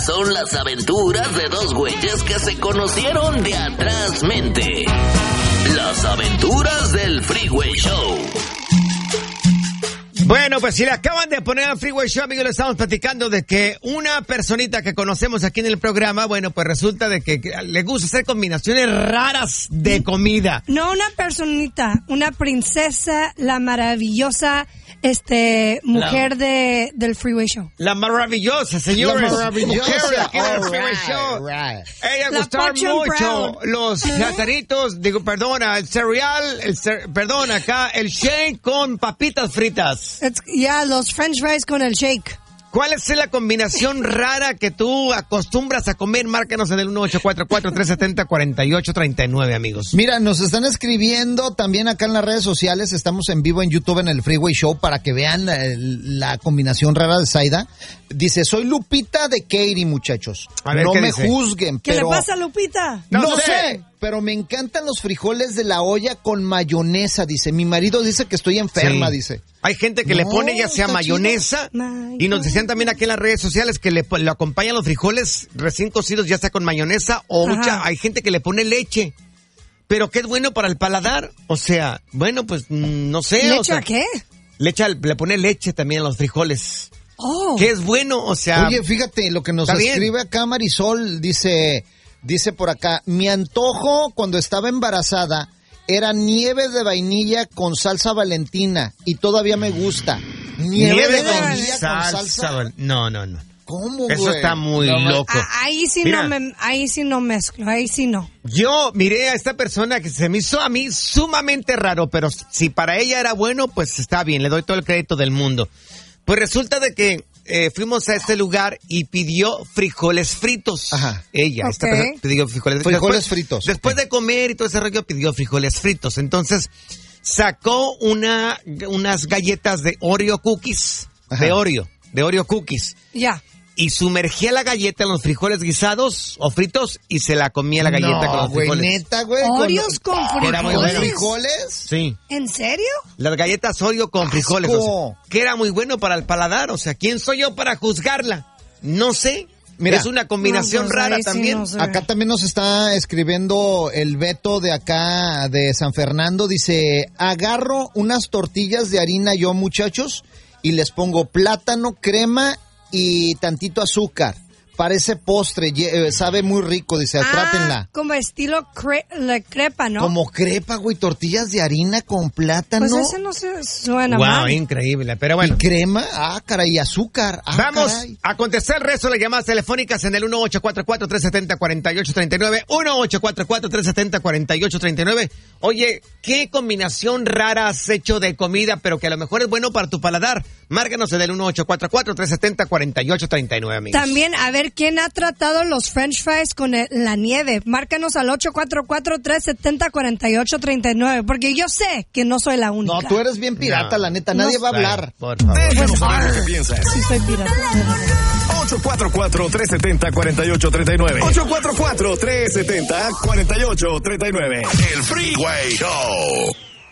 son las aventuras de dos güeyes que se conocieron de atrás mente. Las aventuras del Freeway Show. Bueno, pues si le acaban de poner al Freeway Show, amigos, le estamos platicando de que una personita que conocemos aquí en el programa, bueno, pues resulta de que le gusta hacer combinaciones raras de comida. No una personita, una princesa, la maravillosa mujer del Freeway Show. La maravillosa, señores. La maravillosa. Mujer aquí en el Freeway Show. Ella gustó mucho los platanitos, el cereal, acá, el shake con papitas fritas. Los french fries con el shake. ¿Cuál es la combinación rara que tú acostumbras a comer? Márcanos en el 1844-370-4839, amigos. Mira, nos están escribiendo también acá en las redes sociales. Estamos en vivo en YouTube en el Freeway Show para que vean la combinación rara de Zaida. Dice, soy Lupita de Katy, muchachos. A ver, no me dice? juzguen, ¿Qué pero... le pasa a Lupita? No sé, pero me encantan los frijoles de la olla con mayonesa, dice. Mi marido dice que estoy enferma, dice. Hay gente que le pone ya sea mayonesa, y nos decían también aquí en las redes sociales que le acompañan los frijoles recién cocidos ya sea con mayonesa o hay gente que le pone leche. Pero que es bueno para el paladar, o sea, bueno, pues no sé. ¿Leche a qué? Le pone leche también a los frijoles. Oh. Que es bueno, o sea. Oye, fíjate, lo que nos escribe acá Marisol, dice por acá, mi antojo cuando estaba embarazada era nieve de vainilla con salsa Valentina y todavía me gusta. Nieve de vainilla con salsa. No. ¿Cómo, güey? Eso está muy loco. Ahí sí no mezclo, ahí sí no. Yo miré a esta persona que se me hizo a mí sumamente raro, pero si para ella era bueno, pues está bien, le doy todo el crédito del mundo. Pues resulta de que fuimos a este lugar y pidió frijoles fritos. Ajá. Esta persona pidió frijoles fritos. Después de comer y todo ese rollo pidió frijoles fritos. Entonces sacó unas galletas de Oreo cookies. Ajá. De Oreo cookies. Ya. Y sumergía la galleta en los frijoles guisados o fritos y se la comía la galleta con los frijoles. Neta, güey. ¿Oreos con frijoles? Era muy bueno. ¿Frijoles? Sí. ¿En serio? Las galletas Oreo con frijoles. O sea, que era muy bueno para el paladar. O sea, ¿quién soy yo para juzgarla? No sé. Mira, es una combinación rara también. Sí, no sé. Acá también nos está escribiendo el Beto de acá, de San Fernando. Dice, agarro unas tortillas de harina yo, muchachos, y les pongo plátano, crema y tantito azúcar. Parece postre, sabe muy rico, dice, trátenla. Como estilo crepa, ¿no? Como crepa, güey, tortillas de harina con plátano. Pues ese no se suena mal. mal. Increíble, pero bueno. ¿Y crema? Caray, y azúcar. Vamos caray. a contestar el resto de las llamadas telefónicas en el 1844-370-4839. 1844-370-4839. Oye, ¿qué combinación rara has hecho de comida, pero que a lo mejor es bueno para tu paladar? Márcanos en el 1844-370-4839, amigos. También, a ver, ¿quién ha tratado los french fries con la nieve? Márcanos al 844-370-4839, porque yo sé que no soy la única. No, tú eres bien pirata, la neta, nadie va a hablar. Por favor. Déjanos saber lo que piensas. Sí, soy pirata. 844-370-4839. 844-370-4839. El Freeway Show.